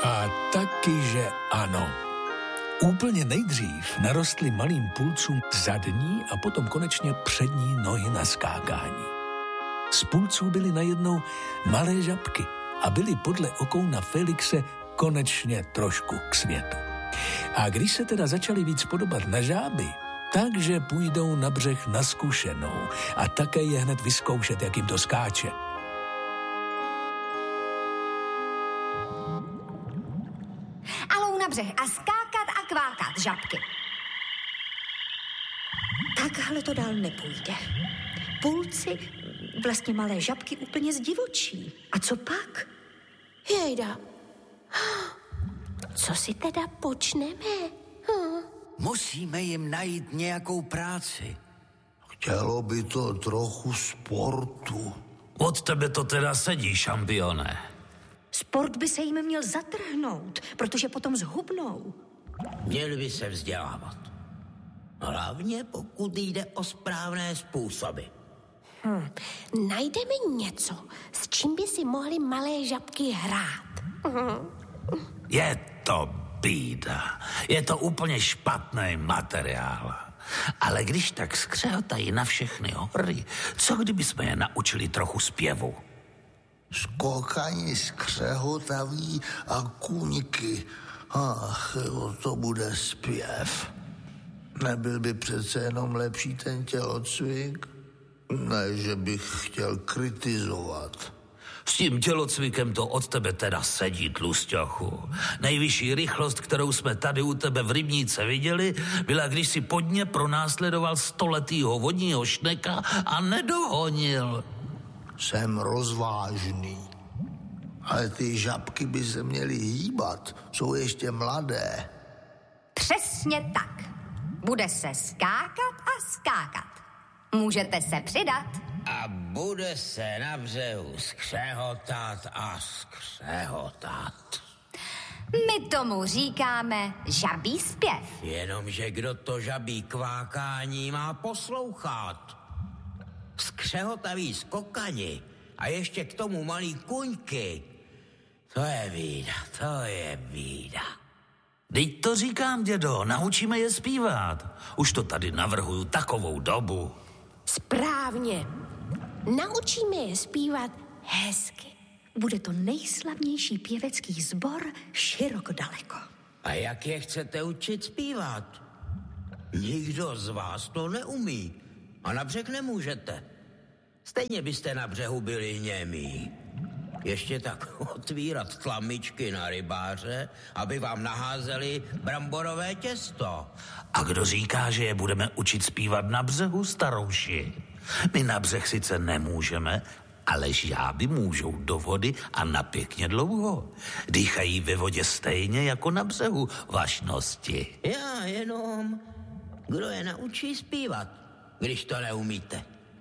A taky, že ano. Úplně nejdřív narostly malým pulcům zadní a potom konečně přední nohy na skákání. Z pulců byly najednou malé žabky a byly podle okouna Felixe konečně trošku k světu. A když se teda začaly víc podobat na žáby, takže půjdou na břeh na zkušenou a také je hned vyzkoušet, jak jim to skáče. Alou na břeh a skákat a kvákat, žabky. Takhle to dál nepůjde. Pulci, vlastně malé žabky úplně zdivočí. A co pak? Jejda. Co si teda počneme? Musíme jim najít nějakou práci. Chtělo by to trochu sportu. Od tebe to teda sedí, šampione. Sport by se jim měl zatrhnout, protože potom zhubnou. Měli by se vzdělávat. Hlavně pokud jde o správné způsoby. Najdeme něco, s čím by si mohly malé žabky hrát. Je to bída. Je to úplně špatný materiál. Ale když tak skřehotají na všechny hory, co kdyby jsme je naučili trochu zpěvu? Skokani, skřehotaví a kůňky. Ach, jo, to bude zpěv. Nebyl by přece jenom lepší ten tělocvik? Ne, že bych chtěl kritizovat. S tím tělocvikem to od tebe teda sedí, tlusťochu. Nejvyšší rychlost, kterou jsme tady u tebe v rybníce viděli, byla, když si pod ně pronásledoval 100letýho vodního šneka a nedohonil. Jsem rozvážný. Ale ty žabky by se měly hýbat. Jsou ještě mladé. Přesně tak. Bude se skákat a skákat. Můžete se přidat. A bude se na břehu skřehotat a skřehotat. My tomu říkáme žabí zpěv. Jenomže kdo to žabí kvákání má poslouchat? Skřehotaví skokani a ještě k tomu malý kuňky. To je bída, to je bída. Teď to říkám, dědo, naučíme je zpívat. Už to tady navrhuju takovou dobu. Správně. Naučíme je zpívat hezky. Bude to nejslavnější pěvecký sbor široko daleko. A jak je chcete učit zpívat? Nikdo z vás to neumí a na břeh nemůžete. Stejně byste na břehu byli němí. Ještě tak otvírat tlamičky na rybáře, aby vám naházeli bramborové těsto. A kdo říká, že je budeme učit zpívat na břehu, starouši? My na břeh sice nemůžeme, ale žáby můžou do vody a na pěkně dlouho. Dýchají ve vodě stejně jako na břehu, vašnosti. Já jenom, kdo je naučí zpívat, když to neumíte.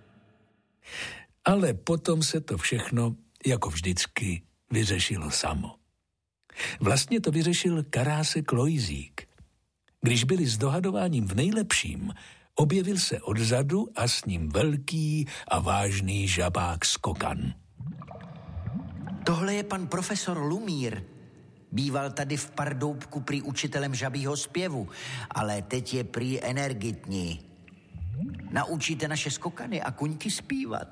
Ale potom se to všechno, jako vždycky, vyřešilo samo. Vlastně to vyřešil Karásek Lojzík. Když byli s dohadováním v nejlepším, objevil se odzadu a s ním velký a vážný žabák Skokan. Tohle je pan profesor Lumír. Býval tady v Pardoubku prý učitelem žabího zpěvu, ale teď je prý energitní. Naučíte naše skokany a kuňky zpívat.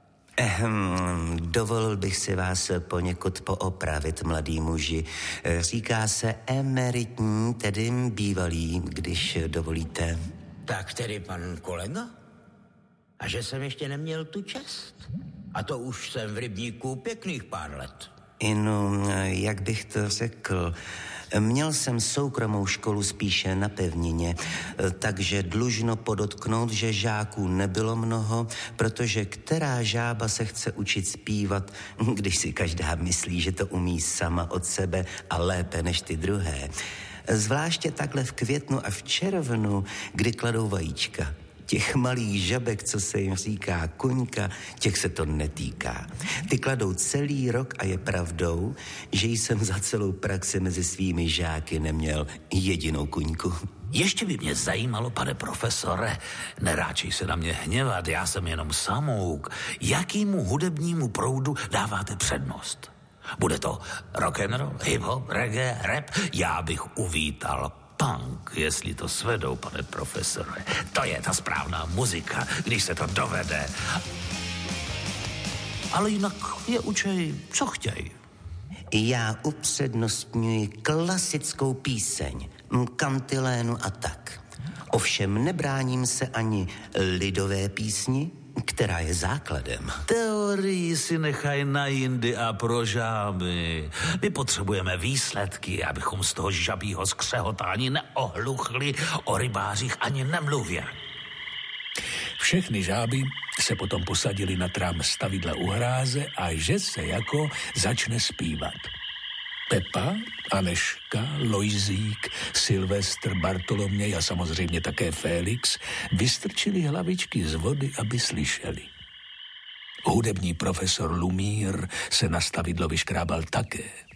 Dovolil bych si vás poněkud poopravit, mladý muži. Říká se emeritní, tedy bývalý, když dovolíte. Tak tedy pan kolega? A že jsem ještě neměl tu čest? A to už jsem v rybníku pěkných pár let. Jak bych to řekl, měl jsem soukromou školu spíše na pevnině, takže dlužno podotknout, že žáků nebylo mnoho, protože která žába se chce učit zpívat, když si každá myslí, že to umí sama od sebe a lépe než ty druhé. Zvláště takhle v květnu a v červnu, kdy kladou vajíčka. Těch malých žabek, co se jim říká kuňka, těch se to netýká. Ty kladou celý rok a je pravdou, že jsem za celou praxi mezi svými žáky neměl jedinou kuňku. Ještě by mě zajímalo, pane profesore, neráčej se na mě hněvat, já jsem jenom samouk. Jakýmu hudebnímu proudu dáváte přednost? Bude to rock'n'roll, hip-hop, reggae, rap. Já bych uvítal punk, jestli to svedou, pane profesore. To je ta správná muzika, když se to dovede. Ale jinak je učej, co chtěj. Já upřednostňuji klasickou píseň, kantilénu a tak. Ovšem nebráním se ani lidové písni, která je základem. Teorii si nechaj na jindy a pro žáby. My potřebujeme výsledky, abychom z toho žabího skřehotání neohluchli, o rybářích ani nemluvě. Všechny žáby se potom posadili na trám stavidla u hráze a že se jako začne zpívat. Pepa, Aneška, Lojzík, Silvestr, Bartoloměj a samozřejmě také Félix vystrčili hlavičky z vody, aby slyšeli. Hudební profesor Lumír se na stavidlo vyškrábal také.